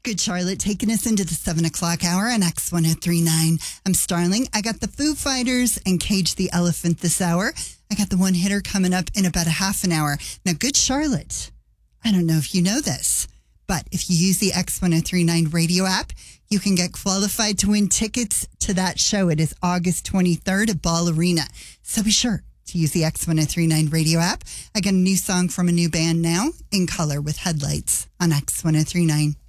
Good Charlotte taking us into the 7 o'clock hour on X1039. I'm Starling. I got the Foo Fighters and Cage the Elephant this hour. I got the one hitter coming up in about a half an hour. Now, Good Charlotte, I don't know if you know this, but if you use the X1039 radio app, you can get qualified to win tickets to that show. It is August 23rd at Ball Arena. So be sure to use the X1039 radio app. I got a new song from a new band now, In Color with Headlights on X1039.